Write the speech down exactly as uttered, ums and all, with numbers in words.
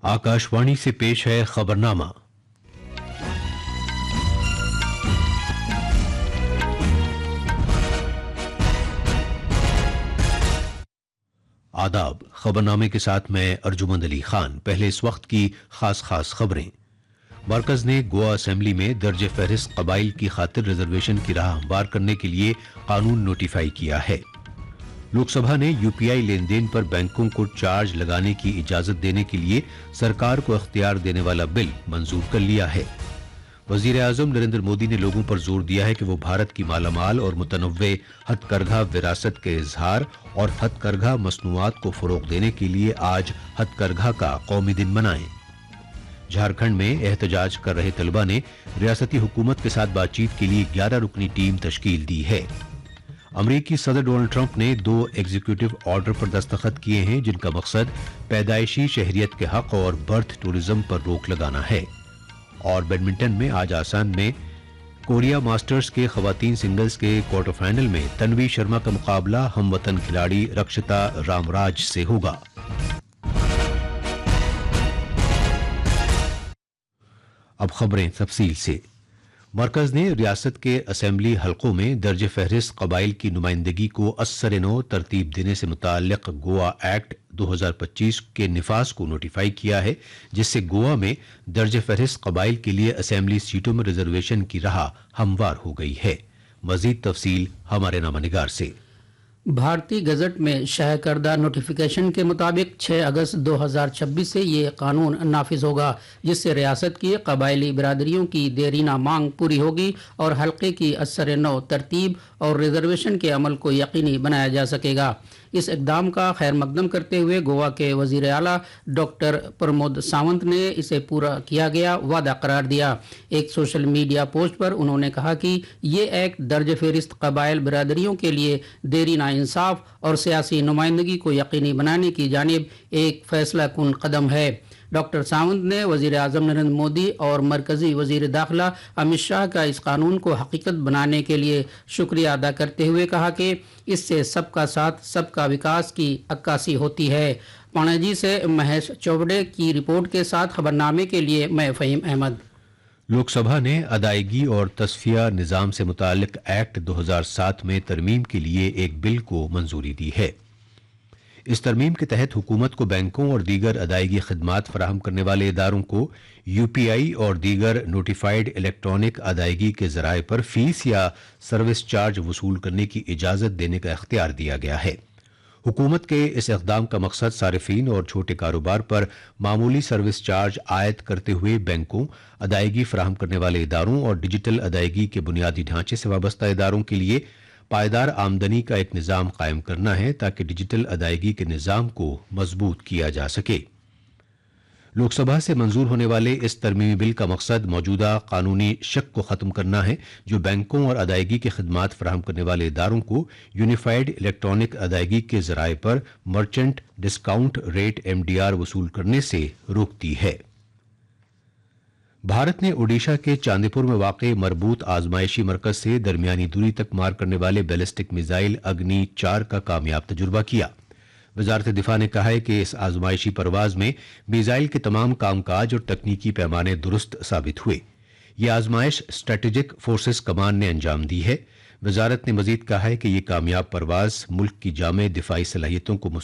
आकाशवाणी से पेश है खबरनामा। आदाब। खबरनामे के साथ मैं अर्जुमंद अली खान। पहले इस वक्त की खास खास खबरें। मरकज ने गोवा असेंबली में दर्ज फहरिस्त कबाइल की खातिर रिजर्वेशन की राह हमवार करने के लिए कानून नोटिफाई किया है। लोकसभा ने यूपीआई लेन देन पर बैंकों को चार्ज लगाने की इजाजत देने के लिए सरकार को इख्तियार देने वाला बिल मंजूर कर लिया है। वजीर आजम नरेंद्र मोदी ने लोगों पर जोर दिया है कि वो भारत की मालामाल और मुतनव्वे हथकरघा विरासत के इजहार और हथकरघा मसनूआत को फरोग देने के लिए आज हथकरघा का कौमी दिन मनाएं। झारखंड में एहतजाज कर रहे तलबा ने रियासती हुकूमत के साथ बातचीत के लिए ग्यारह रुकनी टीम तश्कील दी है। अमरीकी सदर डोनाल्ड ट्रंप ने दो एग्जीक्यूटिव ऑर्डर पर दस्तखत किए हैं, जिनका मकसद पैदाइशी शहरियत के हक और बर्थ टूरिज्म पर रोक लगाना है। और बैडमिंटन में आज आसाम में कोरिया मास्टर्स के खवातीन सिंगल्स के क्वार्टर फाइनल में तन्वी शर्मा का मुकाबला हमवतन खिलाड़ी रक्षिता रामराज से होगा। अब खबरें तफसील से। मरकज ने रियासत के असेंबली हलकों में दर्ज फहरिस्त कबाइल की नुमाइंदगी को अस्सर नो तरतीब देने से मुताल्लिक गोवा एक्ट दो हज़ार पच्चीस के निफाज को नोटिफाई किया है, जिससे गोवा में दर्ज फहरिस्त कबाइल के लिए असेंबली सीटों में रिजर्वेशन की राह हमवार हो गई है। मजीद तफसील हमारे नामानिगार से। भारतीय गजट में शाया करदा नोटिफिकेशन के मुताबिक छह अगस्त दो हज़ार छब्बीस से ये कानून नाफिज होगा, जिससे रियासत की कबायली बिरादरियों की देरीना मांग पूरी होगी और हल्के की असर नौ तरतीब और रिजर्वेशन के अमल को यकीनी बनाया जा सकेगा। इस इकदाम का खैर मकदम करते हुए गोवा के वजीर आला डॉक्टर प्रमोद सावंत ने इसे पूरा किया गया वादा करार दिया। एक सोशल मीडिया पोस्ट पर उन्होंने कहा कि ये एक्ट दर्ज फहरिस्त कबाइल बिरादरियों के लिए देरीना इंसाफ और सियासी नुमाइंदगी को यकीनी बनाने की जानिब एक फैसला कुन कदम है। डॉक्टर सावंत ने वजीर आजम नरेंद्र मोदी और मरकजी वजीर दाखिला अमित शाह का इस कानून को हकीकत बनाने के लिए शुक्रिया अदा करते हुए कहा कि इससे सबका साथ सबका विकास की अक्कासी होती है। पणजी से महेश चौबड़े की रिपोर्ट के साथ खबरनामे के लिए मैं फहीम अहमद। लोकसभा ने अदायगी और तस्फिया निज़ाम से मुताल्लिक एक्ट दो हज़ार सात में तरमीम के लिए एक बिल को मंजूरी दी है। इस तरमीम के तहत हुकूमत को बैंकों और दीगर अदायगी खदमात फराहम करने वाले इदारों को यूपीआई और दीगर नोटिफाइड इलेक्ट्रॉनिक अदायगी के जराए पर फीस या सर्विस चार्ज वसूल करने की इजाज़त देने का इख्तियार दिया गया है। हुकूमत के इस इक़दाम का मकसद सारिफीन और छोटे कारोबार पर मामूली सर्विस चार्ज आयद करते हुए बैंकों, अदायगी फराहम करने वाले इदारों और डिजिटल अदायगी के बुनियादी ढांचे से वाबस्ता इदारों के लिए पायदार आमदनी का एक निज़ाम कायम करना है, ताकि डिजिटल अदायगी के निज़ाम को मजबूत किया जा सके। लोकसभा से मंजूर होने वाले इस तरमीमी बिल का मकसद मौजूदा कानूनी शक को ख़त्म करना है, जो बैंकों और अदायगी के खदमात फराहम करने वाले इदारों को यूनिफाइड इलेक्ट्रॉनिक अदायगी के जराए पर merchant discount rate M D R वसूल करने से रोकती है। भारत ने ओडिशा के चांदीपुर में वाक़े मरबूत आजमाइशी मरकज से दरमियानी दूरी तक मार करने वाले बैलिस्टिक मिसाइल अग्नि चार का कामयाब तजुर्बा किया। वजारत दिफा ने कहा है कि इस आजमाइशी परवाज में मिसाइल के तमाम कामकाज और तकनीकी पैमाने दुरुस्त साबित हुए। यह आजमाइश स्ट्रेटेजिक फोर्सेस कमान ने अंजाम दी है। वजारत ने मजीद कहा है कि यह कामयाब परवाज मुल्क की जामे दिफाई सलाहियतों को